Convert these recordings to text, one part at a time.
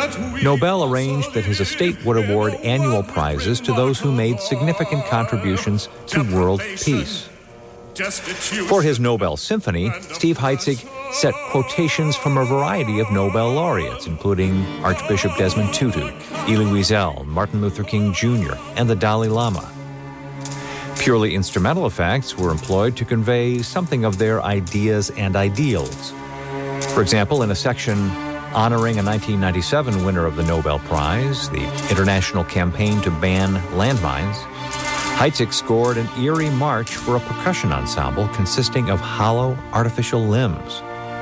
Nobel arranged that his estate would award annual prizes to those who made significant contributions to world peace. For his Nobel Symphony, Steve Heitzig set quotations from a variety of Nobel laureates, including Archbishop Desmond Tutu, Elie Wiesel, Martin Luther King Jr., and the Dalai Lama. Purely instrumental effects were employed to convey something of their ideas and ideals. For example, in a section honoring a 1997 winner of the Nobel Prize, the International Campaign to Ban Landmines, Heitzig scored an eerie march for a percussion ensemble consisting of hollow artificial limbs.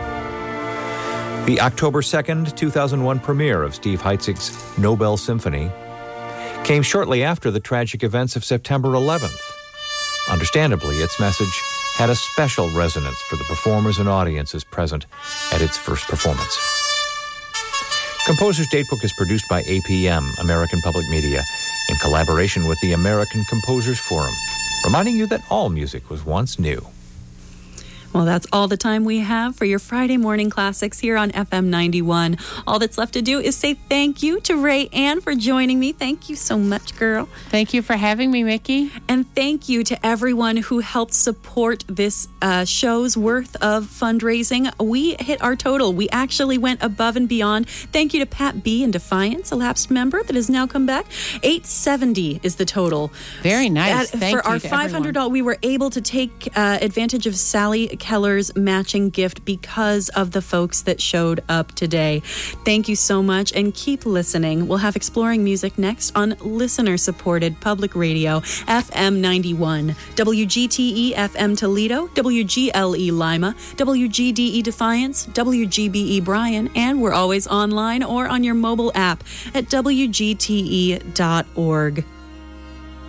The October 2nd, 2001 premiere of Steve Heitzig's Nobel Symphony came shortly after the tragic events of September 11th. Understandably, its message had a special resonance for the performers and audiences present at its first performance. Composer's Datebook is produced by APM, American Public Media, in collaboration with the American Composers Forum, reminding you that all music was once new. Well, that's all the time we have for your Friday morning classics here on FM 91. All that's left to do is say thank you to Ray Ann for joining me. Thank you so much, girl. Thank you for having me, Mickey. And thank you to everyone who helped support this show's worth of fundraising. We hit our total. We actually went above and beyond. Thank you to Pat B. in Defiance, a lapsed member that has now come back. $870 is the total. Very nice. Thank you for our to $500, everyone. we were able to take advantage of Sally Keller's matching gift because of the folks that showed up today. Thank you so much, and keep listening. We'll have Exploring Music next on listener-supported public radio, FM 91, WGTE FM Toledo, WGLE Lima, WGDE Defiance, WGBE Bryan, and we're always online or on your mobile app at WGTE.org.